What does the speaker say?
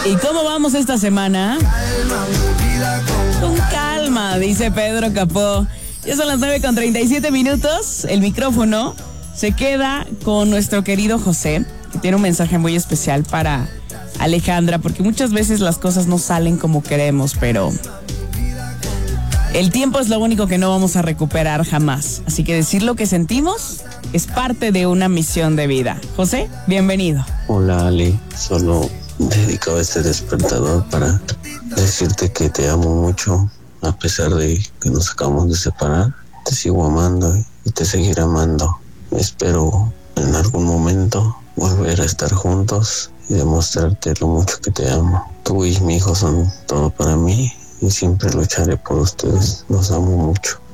¿Y cómo vamos esta semana? Con calma, dice Pedro Capó. Ya son las 9:37. El micrófono se queda con nuestro querido José, que tiene un mensaje muy especial para Alejandra, porque muchas veces las cosas no salen como queremos, pero el tiempo es lo único que no vamos a recuperar jamás. Así que decir lo que sentimos es parte de una misión de vida. José, bienvenido. Hola, Ale. Solo dedicaba este despertador para decirte que te amo mucho. A pesar de que nos acabamos de separar, te sigo amando y te seguiré amando. Espero en algún momento volver a estar juntos y demostrarte lo mucho que te amo. Tú y mi hijo son todo para mí y siempre lucharé por ustedes. Los amo mucho.